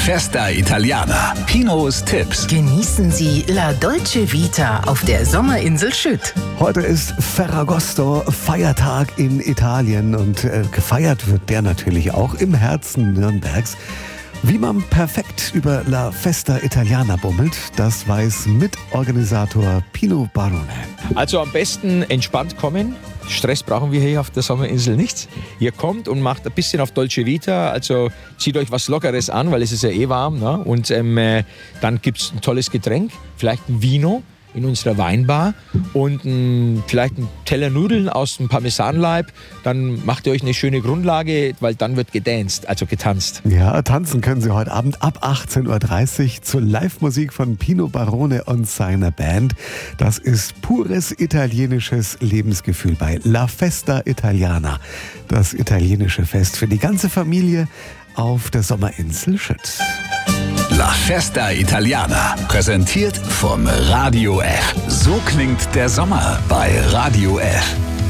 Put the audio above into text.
Festa Italiana. Pinos Tipps. Genießen Sie La Dolce Vita auf der Sommerinsel Schütt. Heute ist Ferragosto, Feiertag in Italien und gefeiert wird der natürlich auch im Herzen Nürnbergs. Wie man perfekt über La Festa Italiana bummelt, das weiß Mitorganisator Pino Barone. Also am besten entspannt kommen. Stress brauchen wir hier auf der Sommerinsel nicht. Ihr kommt und macht ein bisschen auf Dolce Vita, also zieht euch was Lockeres an, weil es ist ja eh warm. Ne? Und dann gibt es ein tolles Getränk, vielleicht ein Vino in unserer Weinbar und vielleicht ein Teller Nudeln aus dem Parmesanleib. Dann macht ihr euch eine schöne Grundlage, weil dann wird gedanced, also getanzt. Ja, tanzen können Sie heute Abend ab 18.30 Uhr zur Live-Musik von Pino Barone und seiner Band. Das ist pures italienisches Lebensgefühl bei La Festa Italiana. Das italienische Fest für die ganze Familie auf der Sommerinsel Schütt. La Festa Italiana, präsentiert vom Radio F. So klingt der Sommer bei Radio F.